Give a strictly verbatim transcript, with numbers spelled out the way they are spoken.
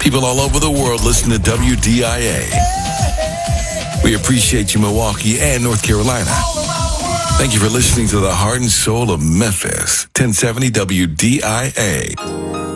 People all over the world listen to W D I A. We appreciate you, Milwaukee and North Carolina. Thank you for listening to the heart and soul of Memphis. ten seventy W D I A.